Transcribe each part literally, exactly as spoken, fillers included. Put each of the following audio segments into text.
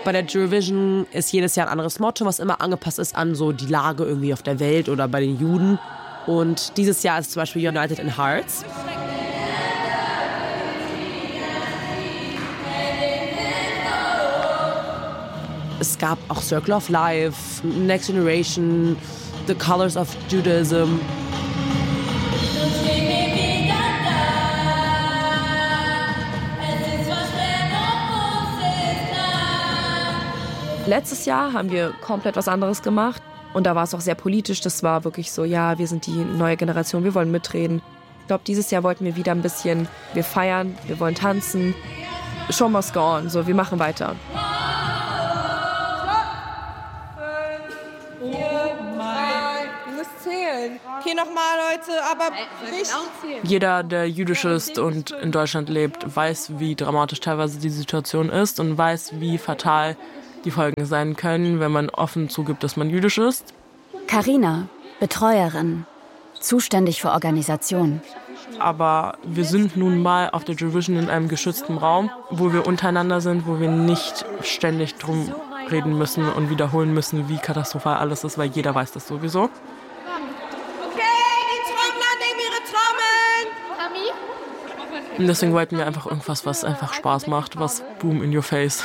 Bei der Eurovision ist jedes Jahr ein anderes Motto, was immer angepasst ist an so die Lage irgendwie auf der Welt oder bei den Juden. Und dieses Jahr ist zum Beispiel United in Hearts. Es gab auch Circle of Life, Next Generation, The Colors of Judaism. Letztes Jahr haben wir komplett was anderes gemacht und da war es auch sehr politisch. Das war wirklich so, ja, wir sind die neue Generation, wir wollen mitreden. Ich glaube, dieses Jahr wollten wir wieder ein bisschen, wir feiern, wir wollen tanzen. Show must go on, so, wir machen weiter. Okay, nochmal, Leute, aber richtig. Jeder, der jüdisch ist und in Deutschland lebt, weiß, wie dramatisch teilweise die Situation ist und weiß, wie fatal die Folgen sein können, wenn man offen zugibt, dass man jüdisch ist. Carina, Betreuerin, zuständig für Organisation. Aber wir sind nun mal auf der Eurovision in einem geschützten Raum, wo wir untereinander sind, wo wir nicht ständig drum reden müssen und wiederholen müssen, wie katastrophal alles ist, weil jeder weiß das sowieso. Und deswegen wollten wir einfach irgendwas, was einfach Spaß macht, was Boom in your face.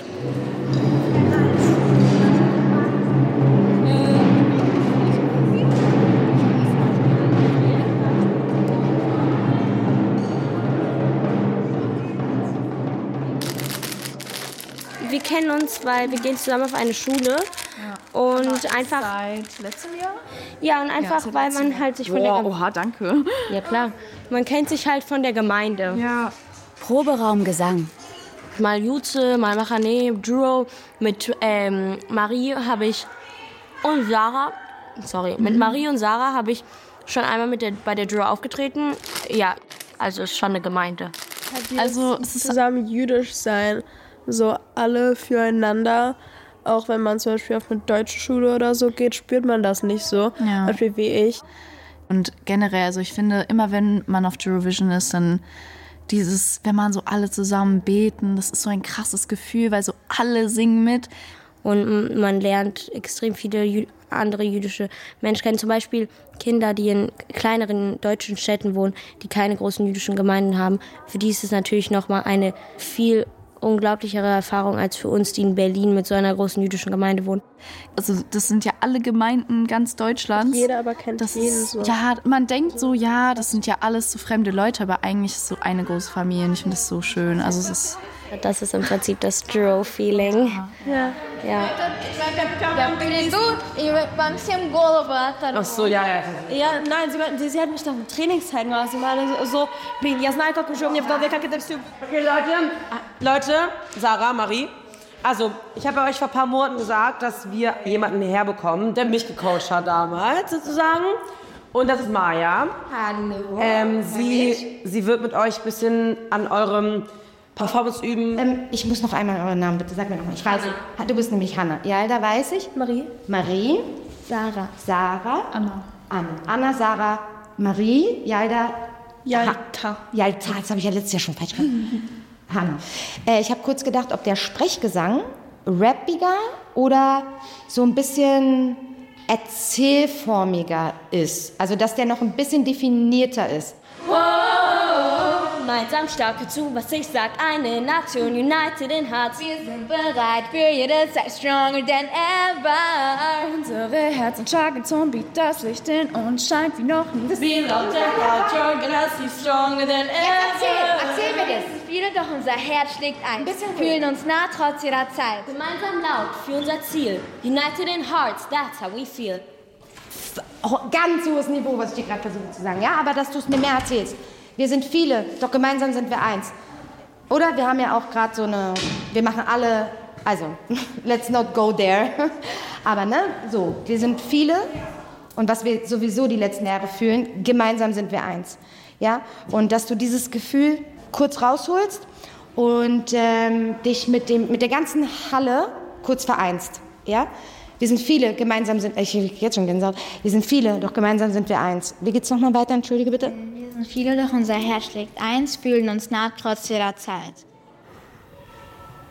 Wir kennen uns, weil wir gehen zusammen auf eine Schule. Ja. Und einfach. Seit letztem Jahr? Ja, und einfach, ja, weil man halt sich von Boah, der. Oha, danke. Ja, klar. Man kennt sich halt von der Gemeinde. Ja. Proberaum Gesang. Mal Jutze, mal Machane, Duro. Mit ähm, Marie habe ich. Und Sarah. Sorry. Mhm. Mit Marie und Sarah habe ich schon einmal mit der, bei der Duro aufgetreten. Ja, also ist schon eine Gemeinde. Also zusammen jüdisch sein. So alle füreinander. Auch wenn man zum Beispiel auf eine deutsche Schule oder so geht, spürt man das nicht so. Ja. Zum Beispiel wie ich. Und generell, also ich finde, immer wenn man auf Eurovision ist, dann dieses, wenn man so alle zusammen beten, das ist so ein krasses Gefühl, weil so alle singen mit. Und man lernt extrem viele jü- andere jüdische Menschen kennen. Zum Beispiel Kinder, die in kleineren deutschen Städten wohnen, die keine großen jüdischen Gemeinden haben. Für die ist es natürlich nochmal eine viel unglaublichere Erfahrung als für uns, die in Berlin mit so einer großen jüdischen Gemeinde wohnen. Also das sind ja alle Gemeinden ganz Deutschlands. Jeder aber kennt das jeden ist, so. Ja, man denkt so, ja, das sind ja alles so fremde Leute, aber eigentlich ist es so eine große Familie und ich finde das so schön. Also es ist Das ist im Prinzip das Dro-Feeling. Ja. Ja. Ach so, ja, ja. Ja, nein, sie, sie, sie hat mich nach dem Trainingszeit gemacht. Sie meinte so, блин, я знаю, как уже, мне в голове, как это все. Okay, Leute, Leute, Sarah, Marie. Also, ich habe euch vor ein paar Monaten gesagt, dass wir jemanden herbekommen, der mich gecoacht hat damals, sozusagen. Und das ist Maya. Hallo. Ähm, sie, sie wird mit euch ein bisschen an eurem Performance üben. Ähm, ich muss noch einmal euren Namen, bitte sag mir nochmal. Ich weiß, du bist nämlich Hanna. Ja, da weiß ich. Marie. Marie. Sarah. Sarah. Anna. Anna. Anna, Sarah, Marie, Jalda. Jalta. Jalta, das habe ich ja letztes Jahr schon falsch gemacht. Hanna. Äh, ich habe kurz gedacht, ob der Sprechgesang rappiger oder so ein bisschen erzählformiger ist. Also, dass der noch ein bisschen definierter ist. Gemeinsam stark zu, was ich sag, eine Nation, united in hearts. Wir sind bereit für jede Zeit, stronger than ever. Unsere Herzen schlagen zum Beat, das Licht in uns scheint wie noch nie. Wir laut der Haut, gonna see stronger than ever. Erzähl, erzähl mir das. Viele, doch unser Herz schlägt ein. Fühlen uns nah trotz jeder Zeit. Gemeinsam laut für unser Ziel. United in hearts, that's how we feel. Oh, ganz hohes Niveau, was ich dir gerade versuche zu sagen. Ja, aber dass du es mir mehr erzählst. Wir sind viele, doch gemeinsam sind wir eins. Oder wir haben ja auch gerade so eine, wir machen alle, also, let's not go there. Aber ne, so, wir sind viele und was wir sowieso die letzten Jahre fühlen, gemeinsam sind wir eins. Ja, und dass du dieses Gefühl kurz rausholst und ähm, dich mit, dem, mit der ganzen Halle kurz vereinst. Ja? Wir sind viele, gemeinsam sind, ich kriege jetzt schon Gänsehaut, wir sind viele, doch gemeinsam sind wir eins. Wie geht's nochmal weiter, entschuldige bitte? Wir sind viele, doch unser Herz schlägt eins, fühlen uns nah trotz jeder Zeit.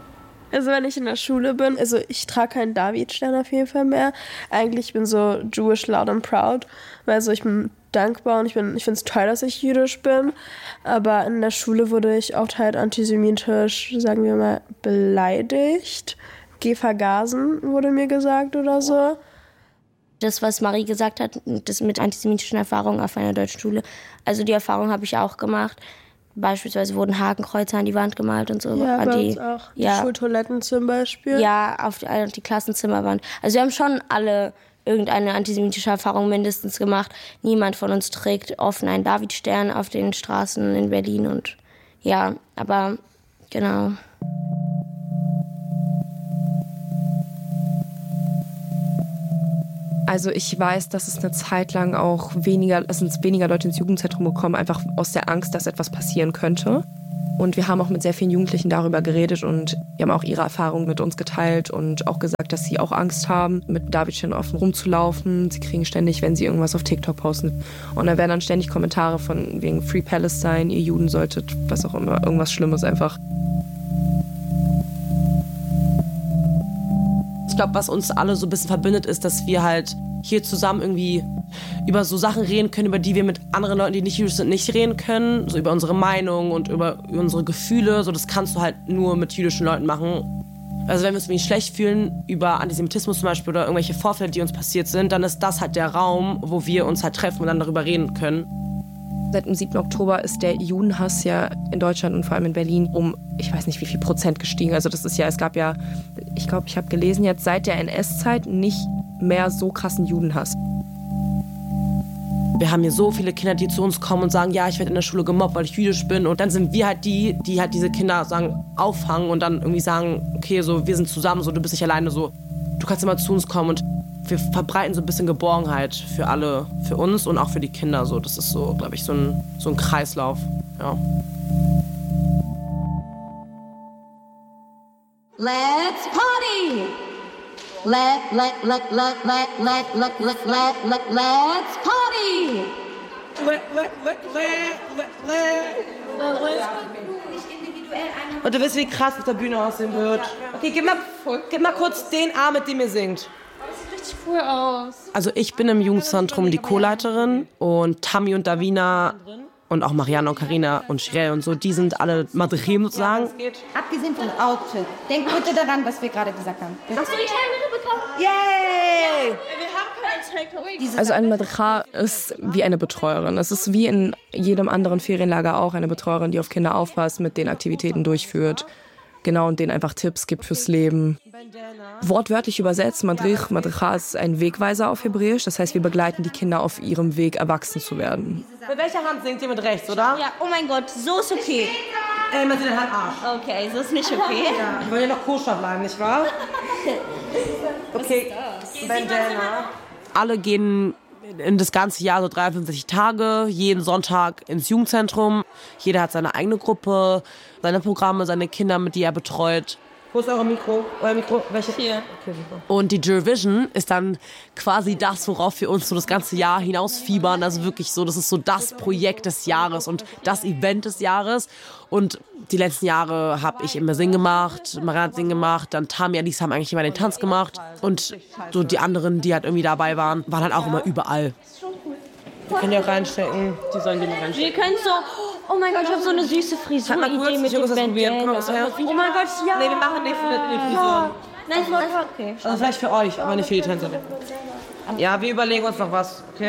Also wenn ich in der Schule bin, also ich trage keinen Davidstern auf jeden Fall mehr. Eigentlich bin ich so Jewish loud and proud, weil so ich bin dankbar und ich, bin, ich finde es toll, dass ich jüdisch bin. Aber in der Schule wurde ich auch halt antisemitisch, sagen wir mal, beleidigt. Geh vergasen, wurde mir gesagt oder so. Das, was Marie gesagt hat, das mit antisemitischen Erfahrungen auf einer deutschen Schule, also die Erfahrung habe ich auch gemacht. Beispielsweise wurden Hakenkreuze an die Wand gemalt und so. Ja, an bei die, uns auch. Die ja, Schultoiletten zum Beispiel. Ja, auf die, auf die Klassenzimmerwand. Also wir haben schon alle irgendeine antisemitische Erfahrung mindestens gemacht. Niemand von uns trägt offen einen Davidstern auf den Straßen in Berlin. Und ja, aber genau. Also ich weiß, dass es eine Zeit lang auch weniger, es sind weniger Leute ins Jugendzentrum gekommen, einfach aus der Angst, dass etwas passieren könnte. Und wir haben auch mit sehr vielen Jugendlichen darüber geredet und die haben auch ihre Erfahrungen mit uns geteilt und auch gesagt, dass sie auch Angst haben, mit Davidstern offen rumzulaufen. Sie kriegen ständig, wenn sie irgendwas auf TikTok posten. Und da werden dann ständig Kommentare von wegen Free Palestine, ihr Juden solltet, was auch immer, irgendwas Schlimmes einfach. Ich glaube, was uns alle so ein bisschen verbindet, ist, dass wir halt hier zusammen irgendwie über so Sachen reden können, über die wir mit anderen Leuten, die nicht jüdisch sind, nicht reden können. So über unsere Meinung und über unsere Gefühle. So, das kannst du halt nur mit jüdischen Leuten machen. Also wenn wir uns irgendwie schlecht fühlen über Antisemitismus zum Beispiel oder irgendwelche Vorfälle, die uns passiert sind, dann ist das halt der Raum, wo wir uns halt treffen und dann darüber reden können. Seit dem siebten Oktober ist der Judenhass ja in Deutschland und vor allem in Berlin um, ich weiß nicht wie viel Prozent gestiegen. Also das ist ja, es gab ja, ich glaube, ich habe gelesen jetzt seit der N S-Zeit nicht mehr so krassen Judenhass. Wir haben hier so viele Kinder, die zu uns kommen und sagen, ja, ich werde in der Schule gemobbt, weil ich jüdisch bin. Und dann sind wir halt die, die halt diese Kinder sagen, auffangen und dann irgendwie sagen, okay, so, wir sind zusammen, so, du bist nicht alleine, so, du kannst immer zu uns kommen. Und wir verbreiten so ein bisschen Geborgenheit für alle, für uns und auch für die Kinder. So. Das ist so, glaube ich, so ein, so ein Kreislauf. Ja. Let's party! Let, let, let, let, let, let, let, let, let, let, let's party! Let, let, let, let, let, let. Und du weißt, wie krass auf der Bühne aussehen wird. Okay, gib mal, gib mal kurz den Arm, mit dem ihr singt. Richtig cool aus. Also ich bin im Jugendzentrum die Co-Leiterin und Tammy und Davina und auch Marianne und Carina und Shirel und so, die sind alle Madrechim sozusagen. Abgesehen vom Outfit, denk bitte daran, was wir gerade gesagt haben. Hast du die Termine bekommen? Yay! Wir haben keine Take-Away. Also eine Madrecha ist wie eine Betreuerin. Es ist wie in jedem anderen Ferienlager auch eine Betreuerin, die auf Kinder aufpasst, mit den Aktivitäten durchführt. Genau, und denen einfach Tipps gibt fürs Leben. Wortwörtlich übersetzt, Madrich, Madrecha ist ein Wegweiser auf Hebräisch. Das heißt, wir begleiten die Kinder auf ihrem Weg, erwachsen zu werden. Mit welcher Hand singt ihr mit rechts, oder? Ja, oh mein Gott, so ist okay. Ey, man sieht den Hand Arsch. Okay, so ist nicht okay. Ja, ich will ja noch koscher bleiben, nicht wahr? Okay, Bandana. Alle gehen in das ganze Jahr so dreiundfünfzig Tage, jeden Sonntag ins Jugendzentrum. Jeder hat seine eigene Gruppe, seine Programme, seine Kinder, mit die er betreut. Wo ist euer Mikro? Euer Mikro? Welche? Hier. Okay, super. Und die Jurevision ist dann quasi das, worauf wir uns so das ganze Jahr hinausfiebern. Also wirklich so, das ist so das Projekt des Jahres und das Event des Jahres. Und die letzten Jahre habe ich immer Sing gemacht, Marianne hat Sing gemacht, dann Tammy, Alice haben eigentlich immer den Tanz gemacht. Und so die anderen, die halt irgendwie dabei waren, waren halt auch immer überall. Wir können die auch reinstecken. Die sollen die mal reinstecken. Wir können so... Oh mein Gott, ich habe so eine süße Frisur-Idee mit dem Bandana. Oh mein Gott, ja. Nee, wir machen nicht mit den Frisuren. Nein, ich wollte... Okay. Also vielleicht für euch, aber nicht für die Tänzer. Ja, wir überlegen uns noch was, okay?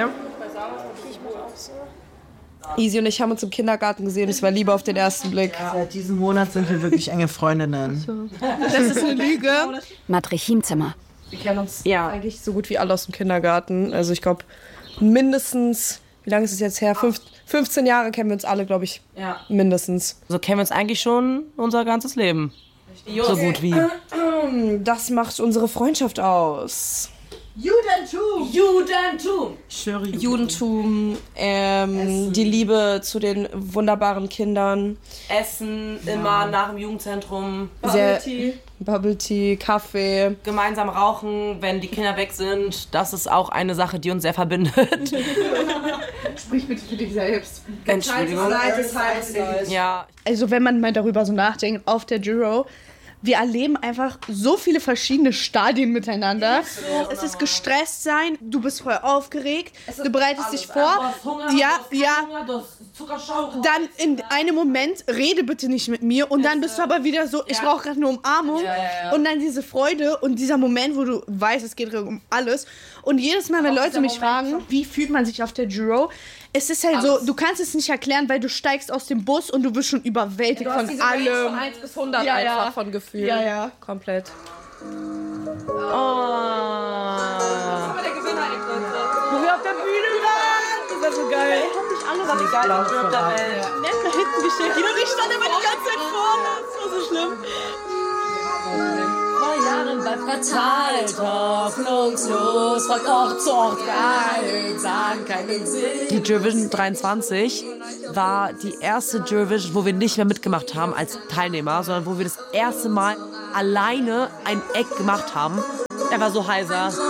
Easy und ich haben uns im Kindergarten gesehen, es war Liebe auf den ersten Blick. Ja. Seit diesem Monat sind wir wirklich enge Freundinnen. Das ist eine Lüge. Madrechimzimmer. Wir kennen uns ja eigentlich so gut wie alle aus dem Kindergarten. Also ich glaube mindestens, wie lange ist es jetzt her? Fünf, fünfzehn Jahre kennen wir uns alle, glaube ich. Ja. Mindestens. So kennen wir uns eigentlich schon unser ganzes Leben. So gut wie. Das macht unsere Freundschaft aus. Judentum! Judentum! Judentum, Judentum ähm, die Liebe zu den wunderbaren Kindern. Essen immer nach dem Jugendzentrum. Bubble Tea. Bubble Tea, Kaffee. Gemeinsam rauchen, wenn die Kinder weg sind. Das ist auch eine Sache, die uns sehr verbindet. Sprich bitte für dich selbst. Entschuldigung. Ja. Also wenn man mal darüber so nachdenkt, auf der Juro wir erleben einfach so viele verschiedene Stadien miteinander. So, es ist gestresst sein, du bist voll aufgeregt, du bereitest dich vor. Hunger, ja, ja. Dann in einem Moment, rede bitte nicht mit mir und dann bist du aber wieder so, ich brauche gerade eine Umarmung. Ja, ja, ja. Und dann diese Freude und dieser Moment, wo du weißt, es geht um alles. Und jedes Mal, wenn Leute mich fragen, wie fühlt man sich auf der Giro, es ist halt alles. So, du kannst es nicht erklären, weil du steigst aus dem Bus und du wirst schon überwältigt ja, von allem. Von eins bis hundert ja, einfach ja. von Gefühl. Ja, ja. Komplett. Oh. Das war der Gewinner, wo wir auf der Bühne waren. Das war so geil. Ey, hab ich alle was geil auf der Welt. Nett nach hinten gestellt. Und ich stand immer die ganze Zeit vorne. Das war so schlimm. Vor Jahren bleibt verteilt, hoffnungslos, von Ort zu Ort geil, sagen keinen Sinn. Die Eurovision dreiundzwanzig war die erste Eurovision, wo wir nicht mehr mitgemacht haben als Teilnehmer, sondern wo wir das erste Mal alleine ein Act gemacht haben. Er war so heiser.